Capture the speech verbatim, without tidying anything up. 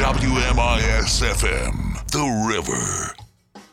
W M I S F M, The River.